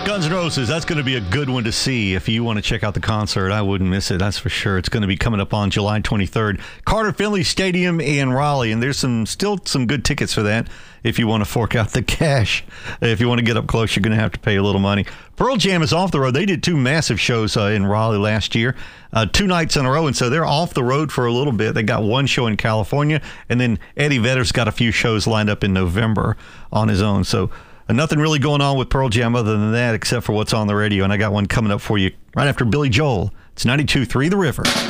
Guns N' Roses, that's going to be a good one to see. If you want to check out the concert, I wouldn't miss it, that's for sure. It's going to be coming up on July 23rd. Carter Finley Stadium in Raleigh, and there's still some good tickets for that if you want to fork out the cash. If you want to get up close, you're going to have to pay a little money. Pearl Jam is off the road. They did 2 massive shows in Raleigh last year, 2 nights in a row, and so they're off the road for a little bit. They got 1 show in California, and then Eddie Vedder's got a few shows lined up in November on his own. So nothing really going on with Pearl Jam other than that, except for what's on the radio. And I got one coming up for you right after Billy Joel. It's 92.3 The River.